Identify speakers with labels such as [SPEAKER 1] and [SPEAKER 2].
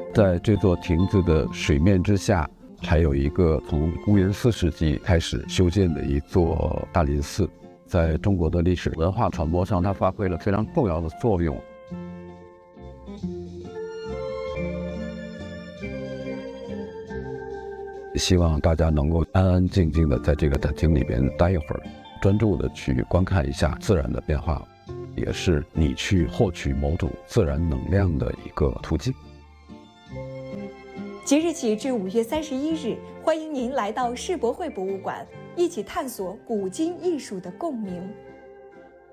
[SPEAKER 1] 在这座亭子的水面之下，还有一个从公元4世纪开始修建的一座大林寺，在中国的历史文化传播上，它发挥了非常重要的作用。希望大家能够安安静静的在这个展厅里边待一会儿，专注的去观看一下自然的变化，也是你去获取某种自然能量的一个途径。
[SPEAKER 2] 即日起至5月31日，欢迎您来到世博会博物馆，一起探索古今艺术的共鸣。